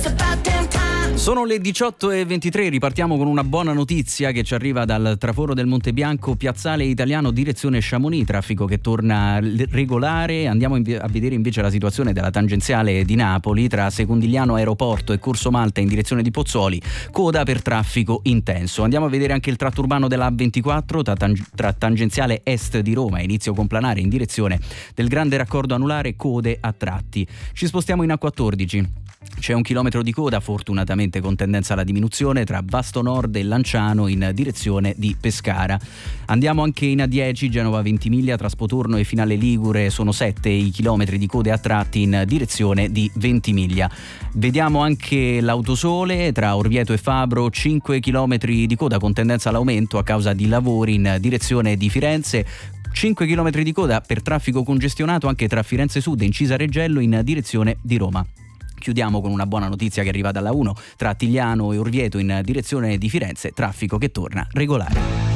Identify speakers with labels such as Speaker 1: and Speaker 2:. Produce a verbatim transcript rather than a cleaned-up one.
Speaker 1: Sono le diciotto e ventitré, ripartiamo con una buona notizia che ci arriva dal traforo del Monte Bianco, piazzale italiano direzione Chamonix, traffico che torna regolare. Andiamo a vedere invece la situazione della tangenziale di Napoli tra Secondigliano Aeroporto e Corso Malta in direzione di Pozzuoli, coda per traffico intenso. Andiamo a vedere anche il tratto urbano della A ventiquattro tra, tang- tra tangenziale est di Roma e inizio complanare in direzione del grande raccordo anulare, code a tratti. Ci spostiamo in A quattordici. C'è un chilometro di coda, fortunatamente con tendenza alla diminuzione, tra Vasto Nord e Lanciano in direzione di Pescara. Andiamo anche in A dieci, Genova Ventimiglia, tra Spotorno e Finale Ligure sono sette i chilometri di code a tratti in direzione di Ventimiglia. Vediamo anche l'Autosole, tra Orvieto e Fabro, cinque chilometri di coda con tendenza all'aumento a causa di lavori in direzione di Firenze. cinque chilometri di coda per traffico congestionato anche tra Firenze Sud e Incisa Reggello in direzione di Roma. Chiudiamo con una buona notizia che arriva dalla uno, tra Tigliano e Orvieto in direzione di Firenze, traffico che torna regolare.